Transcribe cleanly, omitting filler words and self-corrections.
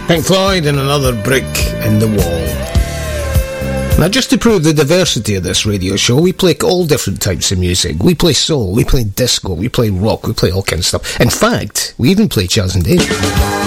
Pink Floyd and Another Brick in the Wall. Now, just to prove the diversity of this radio show, we play all different types of music. We play soul, we play disco, we play rock, we play all kinds of stuff. In fact, we even play Chas and Dave.